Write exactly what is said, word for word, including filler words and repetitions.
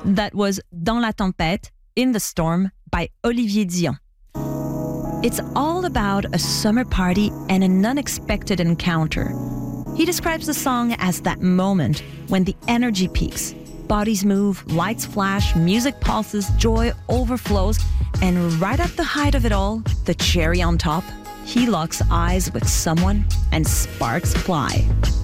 That was Dans la tempête, In the Storm by Olivier Dion. It's all about a summer party and an unexpected encounter. He describes the song as that moment when the energy peaks, bodies move, lights flash, music pulses, joy overflows, and right at the height of it all, the cherry on top, he locks eyes with someone and sparks fly.